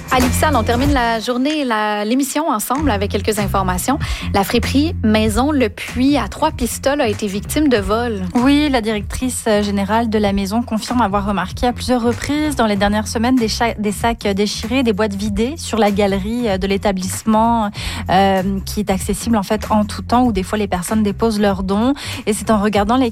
Alixane, on termine la journée, l'émission ensemble avec quelques informations. La friperie Maison Le Puy à Trois-Pistoles a été victime de vol. Oui, la directrice générale de la maison confirme avoir remarqué à plusieurs reprises dans les dernières semaines des sacs déchirés, des boîtes vidées sur la galerie de l'établissement qui est accessible en fait en tout temps où des fois les personnes déposent leurs dons. Et c'est en regardant les